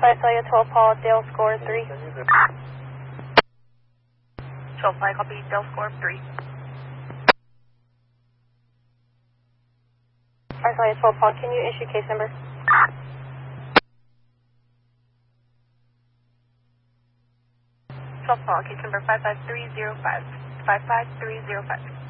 Visalia 12 Paul, Dale score 3. 12 Flight, copy, Dale score 3. Visalia 12 Paul, can you issue case number? Paul, case number 55305. 55305.